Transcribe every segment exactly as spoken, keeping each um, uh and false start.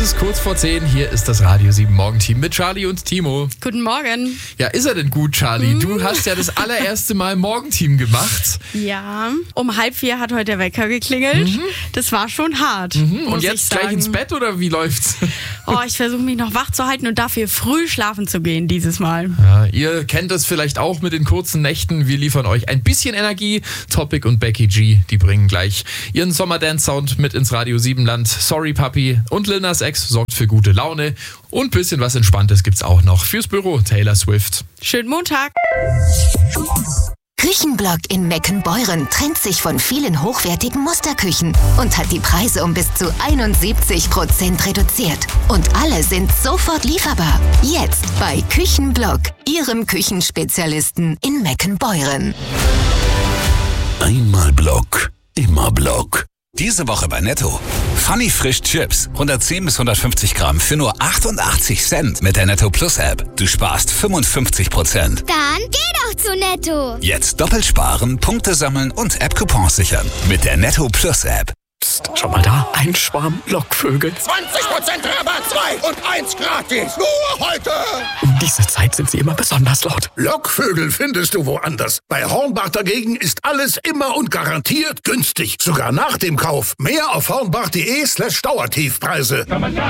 ist kurz vor zehn. Hier ist das Radio sieben Morgenteam mit Charlie und Timo. Guten Morgen. Ja, ist er denn gut, Charlie? Mhm. Du hast ja das allererste Mal Morgenteam gemacht. Ja, um halb vier hat heute der Wecker geklingelt. Mhm. Das war schon hart. Mhm. Und jetzt gleich ins Bett oder wie läuft's? Oh, ich versuche mich noch wach zu halten und dafür früh schlafen zu gehen dieses Mal. Ja, ihr kennt das vielleicht auch mit den kurzen Nächten. Wir liefern euch ein bisschen Energie. Topic und Becky G, die bringen gleich ihren Sommerdance-Sound mit ins Radio sieben Land. Sorry Papi und Lil Nas X sorgt für gute Laune. Und ein bisschen was Entspanntes gibt's auch noch fürs Büro. Taylor Swift. Schönen Montag. Küchenblock in Meckenbeuren trennt sich von vielen hochwertigen Musterküchen und hat die Preise um bis zu einundsiebzig Prozent reduziert. Und alle sind sofort lieferbar. Jetzt bei Küchenblock, Ihrem Küchenspezialisten in Meckenbeuren. Einmal Block, immer Block. Diese Woche bei Netto. Funny Frisch Chips. hundertzehn bis hundertfünfzig Gramm für nur achtundachtzig Cent mit der Netto Plus App. Du sparst fünfundfünfzig Prozent. Dann geh doch zu Netto. Jetzt doppelt sparen, Punkte sammeln und App-Coupons sichern. Mit der Netto Plus App. Psst, schau mal da. Ein Schwarm Lockvögel. zwanzig Prozent Rabatt, zwei und eins gratis. Nur heute. Um diese Zeit sind sie immer besonders laut. Lockvögel findest du woanders. Bei Hornbach dagegen ist alles immer und garantiert günstig. Sogar nach dem Kauf. Mehr auf hornbach.de slash Dauertiefpreise.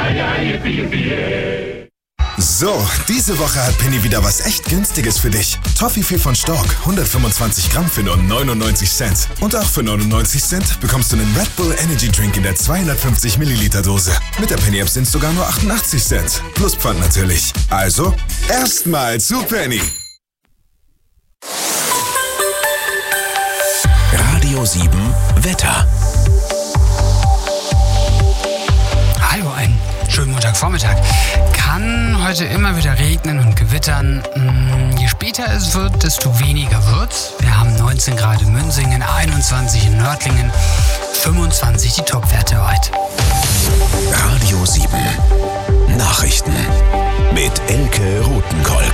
So, diese Woche hat Penny wieder was echt Günstiges für dich. Toffifee von Stork, hundertfünfundzwanzig Gramm für nur neunundneunzig Cent. Und auch für neunundneunzig Cent bekommst du einen Red Bull Energy Drink in der zweihundertfünfzig Milliliter Dose. Mit der Penny App sind es sogar nur achtundachtzig Cent. Plus Pfand natürlich. Also, erstmal zu Penny. Radio sieben Wetter. Hallo, einen schönen Montagvormittag. Kann heute immer wieder regnen und gewittern. Je später es wird, desto weniger wird's. Wir haben neunzehn Grad in Münsingen, einundzwanzig in Nördlingen, fünfundzwanzig die Topwerte heute. Radio sieben Nachrichten mit Elke Rothenkolk.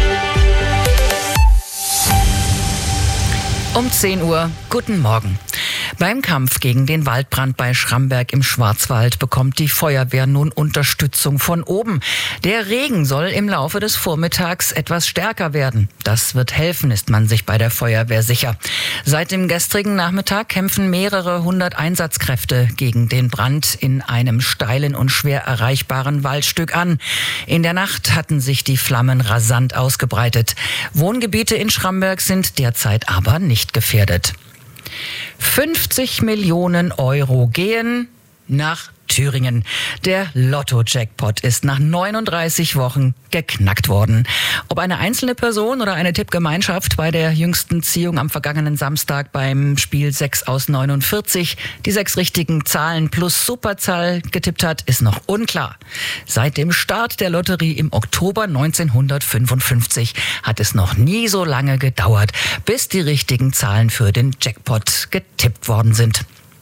Um zehn Uhr, guten Morgen. Beim Kampf gegen den Waldbrand bei Schramberg im Schwarzwald bekommt die Feuerwehr nun Unterstützung von oben. Der Regen soll im Laufe des Vormittags etwas stärker werden. Das wird helfen, ist man sich bei der Feuerwehr sicher. Seit dem gestrigen Nachmittag kämpfen mehrere hundert Einsatzkräfte gegen den Brand in einem steilen und schwer erreichbaren Waldstück an. In der Nacht hatten sich die Flammen rasant ausgebreitet. Wohngebiete in Schramberg sind derzeit aber nicht gefährdet. fünfzig Millionen Euro gehen nach Thüringen. Der Lotto-Jackpot ist nach neununddreißig Wochen geknackt worden. Ob eine einzelne Person oder eine Tippgemeinschaft bei der jüngsten Ziehung am vergangenen Samstag beim Spiel sechs aus neunundvierzig die sechs richtigen Zahlen plus Superzahl getippt hat, ist noch unklar. Seit dem Start der Lotterie im Oktober neunzehnhundertfünfundfünfzig hat es noch nie so lange gedauert, bis die richtigen Zahlen für den Jackpot getippt worden sind.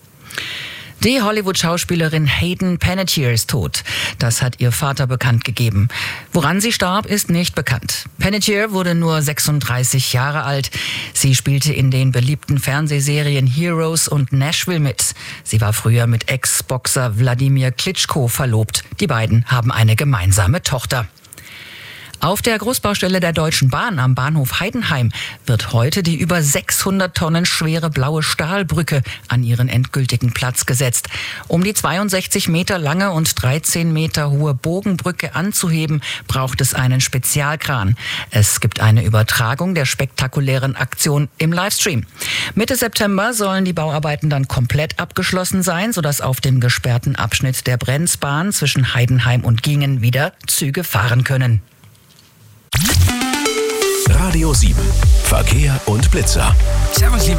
Die Hollywood-Schauspielerin Hayden Panettiere ist tot. Das hat ihr Vater bekannt gegeben. Woran sie starb, ist nicht bekannt. Panettiere wurde nur sechsunddreißig Jahre alt. Sie spielte in den beliebten Fernsehserien Heroes und Nashville mit. Sie war früher mit Ex-Boxer Wladimir Klitschko verlobt. Die beiden haben eine gemeinsame Tochter. Auf der Großbaustelle der Deutschen Bahn am Bahnhof Heidenheim wird heute die über sechshundert Tonnen schwere blaue Stahlbrücke an ihren endgültigen Platz gesetzt. Um die zweiundsechzig Meter lange und dreizehn Meter hohe Bogenbrücke anzuheben, braucht es einen Spezialkran. Es gibt eine Übertragung der spektakulären Aktion im Livestream. Mitte September sollen die Bauarbeiten dann komplett abgeschlossen sein, sodass auf dem gesperrten Abschnitt der Brenzbahn zwischen Heidenheim und Gingen wieder Züge fahren können. Radio sieben Verkehr und Blitzer. Servus, liebe